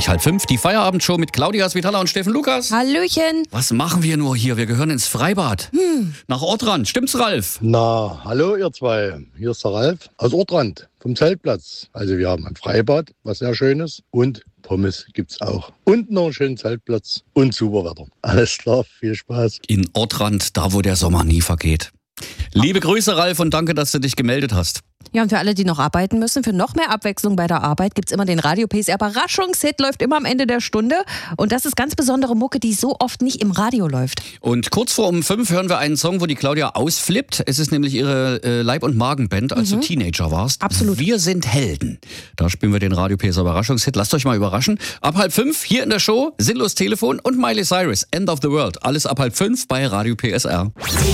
Gleich 4:30, die Feierabendshow mit Claudia Svitala und Steffen Lukas. Hallöchen. Was machen wir nur hier? Wir gehören ins Freibad. Nach Ortrand. Stimmt's, Ralf? Na, hallo ihr zwei. Hier ist der Ralf aus Ortrand vom Zeltplatz. Also wir haben ein Freibad, was sehr schön ist. Und Pommes gibt's auch. Und noch einen schönen Zeltplatz und super Wetter. Alles klar, viel Spaß. In Ortrand, da wo der Sommer nie vergeht. Liebe Grüße, Ralf, und danke, dass du dich gemeldet hast. Ja, und für alle, die noch arbeiten müssen, für noch mehr Abwechslung bei der Arbeit gibt's immer den Radio PSR Überraschungshit, läuft immer am Ende der Stunde. Und das ist ganz besondere Mucke, die so oft nicht im Radio läuft. Und kurz vor 5 hören wir einen Song, wo die Claudia ausflippt. Es ist nämlich ihre Leib- und Magenband, als du Teenager warst. Absolut. Wir sind Helden. Da spielen wir den Radio PSR Überraschungshit. Lasst euch mal überraschen. Ab 4:30 hier in der Show, Sinnlos Telefon und Miley Cyrus, End of the World. Alles ab 4:30 bei Radio PSR.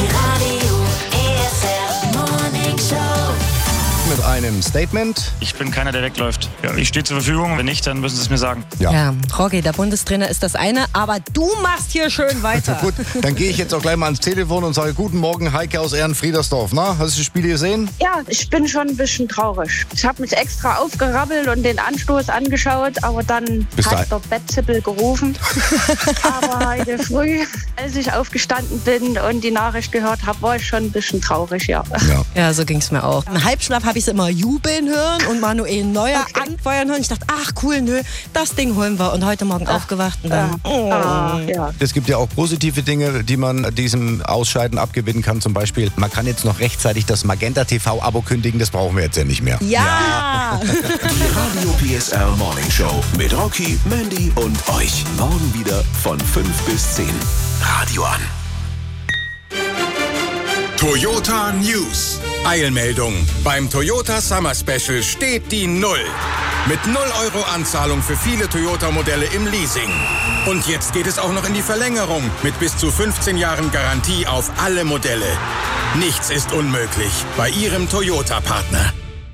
Mit einem Statement. Ich bin keiner, der wegläuft. Ja, ich stehe zur Verfügung. Wenn nicht, dann müssen Sie es mir sagen. Ja, Rocky, der Bundestrainer ist das eine, aber du machst hier schön weiter. Gut, dann gehe ich jetzt auch gleich mal ans Telefon und sage: Guten Morgen, Heike aus Ehrenfriedersdorf. Na, hast du das Spiel gesehen? Ja, ich bin schon ein bisschen traurig. Ich habe mich extra aufgerappelt und den Anstoß angeschaut, aber dann hat der Bettzippel gerufen. Aber heute früh, als ich aufgestanden bin und die Nachricht gehört habe, war ich schon ein bisschen traurig, ja. Ja, so ging's mir auch. Im Halbschlaf habe ich es immer jubeln hören und Manuel Neuer anfeuern hören. Ich dachte, ach cool, nö, das Ding holen wir. Und heute Morgen aufgewacht und dann... Ja. Es gibt ja auch positive Dinge, die man diesem Ausscheiden abgewinnen kann. Zum Beispiel, man kann jetzt noch rechtzeitig das Magenta TV-Abo kündigen. Das brauchen wir jetzt ja nicht mehr. Ja! Die Radio PSR Morning Show mit Rocky, Mandy und euch. Morgen wieder von 5 bis 10. Radio an. Toyota News. Eilmeldung. Beim Toyota Summer Special steht die 0. Mit 0 € Anzahlung für viele Toyota-Modelle im Leasing. Und jetzt geht es auch noch in die Verlängerung mit bis zu 15 Jahren Garantie auf alle Modelle. Nichts ist unmöglich bei Ihrem Toyota-Partner.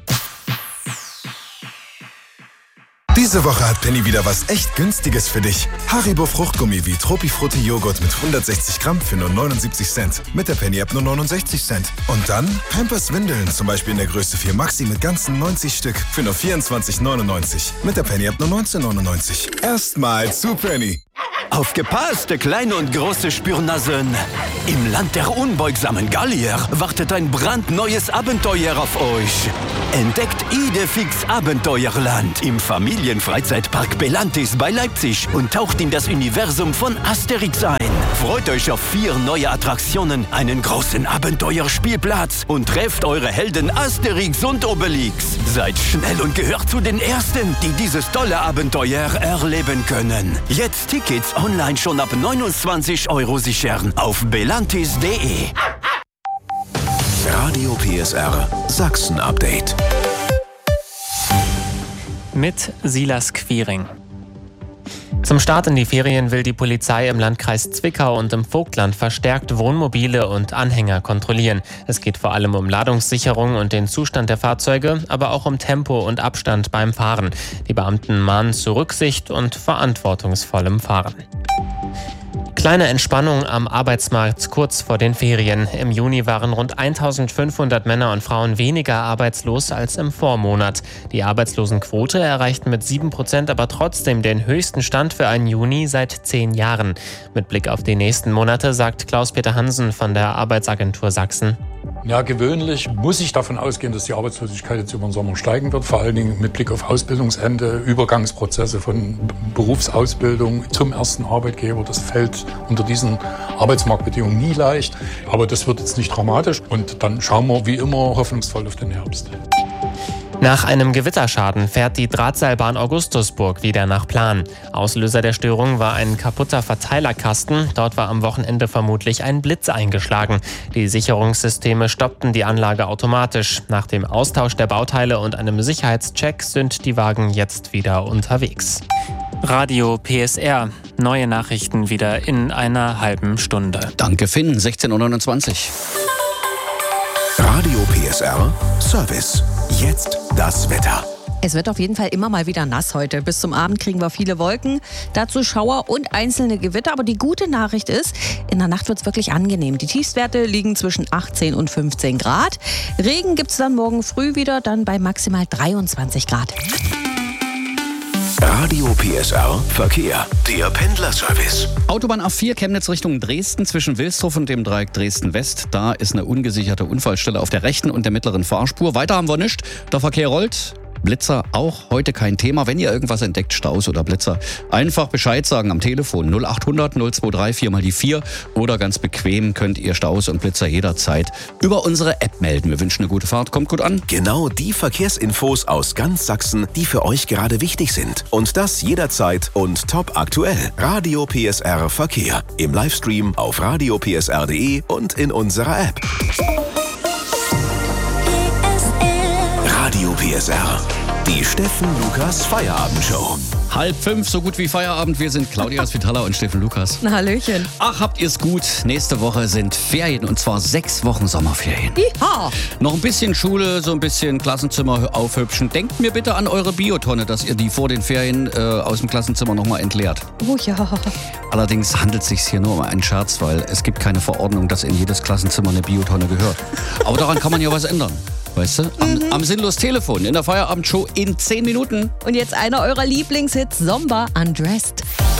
Diese Woche hat Penny wieder was echt Günstiges für dich. Haribo Fruchtgummi wie Tropifrutti Joghurt mit 160 Gramm für nur 79 Cent. Mit der Penny-App nur 69 Cent. Und dann Pampers Windeln, zum Beispiel in der Größe 4 Maxi mit ganzen 90 Stück für nur 24,99. Mit der Penny-App nur 19,99. Erstmal zu Penny. Aufgepasst, kleine und große Spürnasen. Im Land der unbeugsamen Gallier wartet ein brandneues Abenteuer auf euch. Entdeckt Idefix Abenteuerland im Familienfreizeitpark Belantis bei Leipzig und taucht in das Universum von Asterix ein. Freut euch auf 4 neue Attraktionen, einen großen Abenteuerspielplatz und trefft eure Helden Asterix und Obelix. Seid schnell und gehört zu den Ersten, die dieses tolle Abenteuer erleben können. Jetzt Tickets online schon ab 29 € sichern auf belantis.de. Radio PSR Sachsen Update. Mit Silas Quiring. Zum Start in die Ferien will die Polizei im Landkreis Zwickau und im Vogtland verstärkt Wohnmobile und Anhänger kontrollieren. Es geht vor allem um Ladungssicherung und den Zustand der Fahrzeuge, aber auch um Tempo und Abstand beim Fahren. Die Beamten mahnen zu Rücksicht und verantwortungsvollem Fahren. Kleine Entspannung am Arbeitsmarkt kurz vor den Ferien. Im Juni waren rund 1500 Männer und Frauen weniger arbeitslos als im Vormonat. Die Arbeitslosenquote erreicht mit 7% aber trotzdem den höchsten Stand für einen Juni seit 10 Jahren. Mit Blick auf die nächsten Monate sagt Klaus-Peter Hansen von der Arbeitsagentur Sachsen: Ja, gewöhnlich muss ich davon ausgehen, dass die Arbeitslosigkeit jetzt über den Sommer steigen wird. Vor allen Dingen mit Blick auf Ausbildungsende, Übergangsprozesse von Berufsausbildung zum ersten Arbeitgeber. Das fällt unter diesen Arbeitsmarktbedingungen nie leicht. Aber das wird jetzt nicht dramatisch. Und dann schauen wir wie immer hoffnungsvoll auf den Herbst. Nach einem Gewitterschaden fährt die Drahtseilbahn Augustusburg wieder nach Plan. Auslöser der Störung war ein kaputter Verteilerkasten. Dort war am Wochenende vermutlich ein Blitz eingeschlagen. Die Sicherungssysteme stoppten die Anlage automatisch. Nach dem Austausch der Bauteile und einem Sicherheitscheck sind die Wagen jetzt wieder unterwegs. Radio PSR. Neue Nachrichten wieder in einer halben Stunde. Danke, Finn. 16:29 Uhr. Radio PSR Service. Jetzt das Wetter. Es wird auf jeden Fall immer mal wieder nass heute. Bis zum Abend kriegen wir viele Wolken, dazu Schauer und einzelne Gewitter. Aber die gute Nachricht ist, in der Nacht wird es wirklich angenehm. Die Tiefstwerte liegen zwischen 18 und 15 Grad. Regen gibt es dann morgen früh wieder, dann bei maximal 23 Grad. Radio PSR Verkehr. Der Pendlerservice. Autobahn A4 Chemnitz Richtung Dresden zwischen Wilsdorf und dem Dreieck Dresden West. Da ist eine ungesicherte Unfallstelle auf der rechten und der mittleren Fahrspur. Weiter haben wir nichts. Der Verkehr rollt. Blitzer auch heute kein Thema. Wenn ihr irgendwas entdeckt, Staus oder Blitzer, einfach Bescheid sagen am Telefon 0800 023 4 mal die 4 oder ganz bequem könnt ihr Staus und Blitzer jederzeit über unsere App melden. Wir wünschen eine gute Fahrt, kommt gut an. Genau die Verkehrsinfos aus ganz Sachsen, die für euch gerade wichtig sind. Und das jederzeit und top aktuell. Radio PSR Verkehr. Im Livestream auf radiopsr.de und in unserer App. Radio PSR. Die Steffen Lukas Feierabendshow. 4:30, so gut wie Feierabend. Wir sind Claudia Svitala und Steffen Lukas. Na, Hallöchen. Ach, habt ihr's gut. Nächste Woche sind Ferien und zwar 6 Wochen Sommerferien. Ja. Noch ein bisschen Schule, so ein bisschen Klassenzimmer aufhübschen. Denkt mir bitte an eure Biotonne, dass ihr die vor den Ferien aus dem Klassenzimmer nochmal entleert. Oh ja. Allerdings handelt es sich hier nur um einen Scherz, weil es gibt keine Verordnung, dass in jedes Klassenzimmer eine Biotonne gehört. Aber daran kann man ja was ändern. Weißt du? Am Sinnlos Telefon in der Feierabendshow in 10 Minuten. Und jetzt einer eurer Lieblingshits, Zomba, Undressed.